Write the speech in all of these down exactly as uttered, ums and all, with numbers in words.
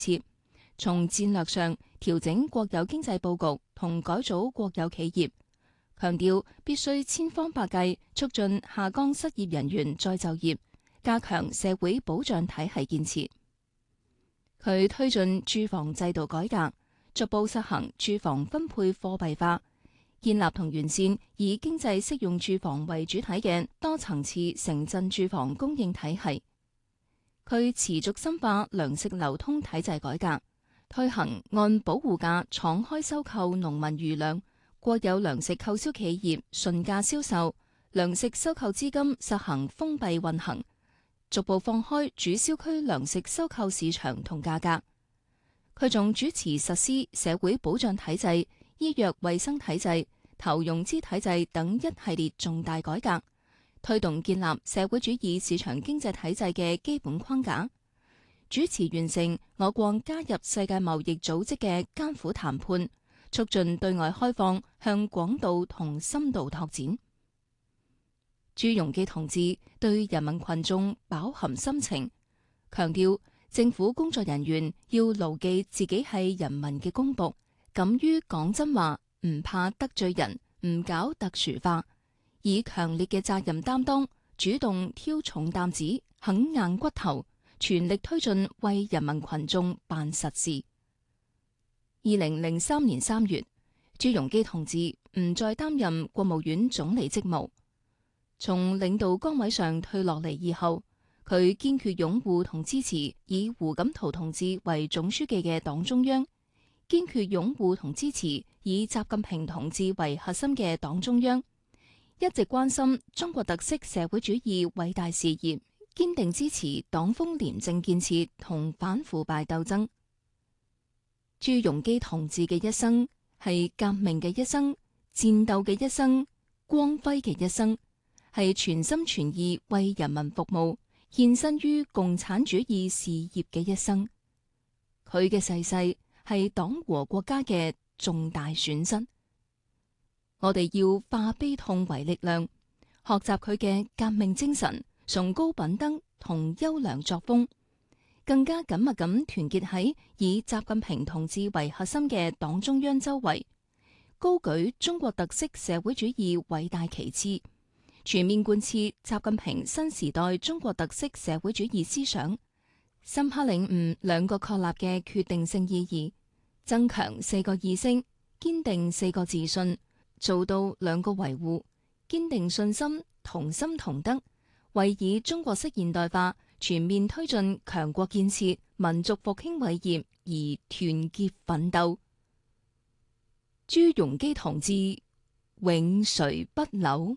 設，從戰略上調整國有經濟佈局同改組國有企業，強調必須千方百計促進下崗失業人員再就業，加強社會保障體系建設。佢推進住房制度改革，逐步實行住房分配貨幣化，建立同完善以經濟適用住房為主體嘅多層次城鎮住房供應體系。佢持續深化糧食流通體制改革，推行按保護價敞開收購農民餘糧、國有糧食購銷企業順價銷售、糧食收購資金實行封閉運行，逐步放開主銷區糧食收購市場同價格。佢仲主持實施社會保障體制、醫藥衛生體制、投融資體制等一系列重大改革，推動建立社會主義市場經濟體制嘅基本框架，主持完成我國加入世界貿易組織嘅艱苦談判，促進對外開放向廣度同深度拓展。朱鎔基同志對人民群眾飽含深情，強調政府工作人員要牢記自己係人民嘅公僕，敢於講真話，唔怕得罪人，唔搞特殊化，以強烈嘅責任擔當，主動挑重擔子，肯硬骨頭，全力推進為人民群眾辦實事。二零零三年三月，朱鎔基同志唔再擔任國務院總理職務，從領導崗位上退落嚟以後，佢堅決擁護同支持以胡錦濤同志為總書記嘅黨中央，堅決擁護同支持以習近平同志為核心嘅黨中央，一直關心中國特色社會主義偉大事業，堅定支持黨風廉政建設同反腐敗鬥爭。朱鎔基同志嘅一生係革命嘅一生，戰鬥嘅一生，光輝嘅一生，係全心全意為人民服務，獻身於共產主義事業嘅一生。佢嘅逝世係黨和國家嘅重大損失。我哋要化悲痛為力量，學習佢嘅革命精神、崇高品德同優良作風，更加緊密咁團結喺以習近平同志為核心嘅黨中央周圍，高舉中國特色社會主義偉大旗幟，全面貫徹習近平新時代中國特色社會主義思想，深刻領悟兩個確立嘅決定性意義，增強四個意識，堅定四個自信，做到兩個維護，堅定信心，同心同德，為以中國式現代化全面推進強國建設、民族復興偉業而團結奮鬥。朱鎔基同志永垂不朽。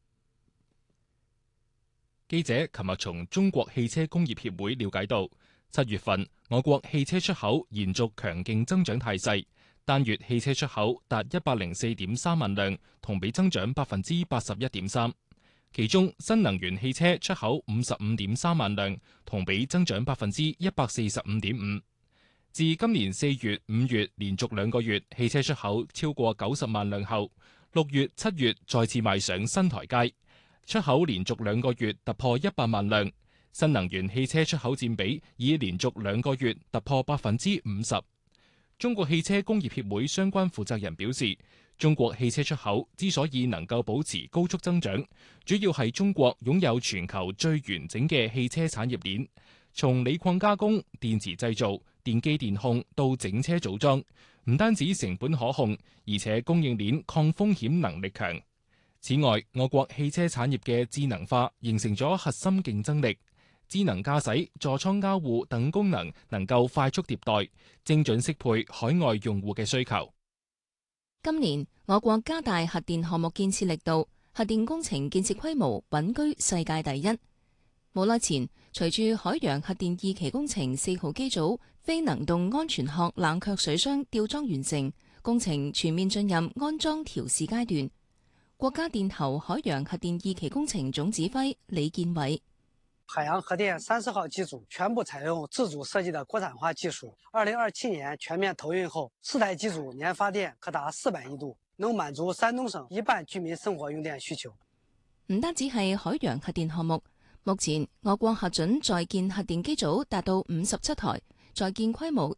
記者琴日從中國汽車工業協會了解到，七月份我國汽車出口延續強勁增長態勢，單月汽車出口達一百零四點三萬輛，同比增長百分之八十一點三。其中新能源汽車出口五十五點三萬輛，同比增長百分之一百四十五點五。自今年四月、五月連續兩個月汽車出口超過九十萬輛後，六月、七月再次邁上新台階，出口連續兩個月突破一百萬輛，新能源汽車出口佔比已連續兩個月突破百分之五十。中國汽車工業協會相關負責人表示，中國汽車出口之所以能夠保持高速增長，主要係中國擁有全球最完整嘅汽車產業鏈，從鋰礦加工、電池製造、電機電控到整車組裝，唔單止成本可控，而且供應鏈抗風險能力強。此外，我國汽車產業嘅智能化形成咗核心競爭力，智能駕駛、座艙交互等功能能夠快速迭代，精準適配海外用戶嘅需求。 今年我國加大核電項目建設力度，核電工程建設規模穩居世界第一。冇耐前，隨住海洋核電二期工程四號機組非能動安全殼冷卻水箱吊裝完成，工程全面進入安裝調試階段。國家電投海洋核電二期工程總指揮李建偉： 海洋核電三十號機組全部採用自主設計的國產化技術，二零二七年全面投運後，四台機組年發電可達四百億度，能滿足山東省一半居民生活用電需求。 唔單止係海洋核電項目，目前我國核准在建核電機組達到五十七台， 在建規模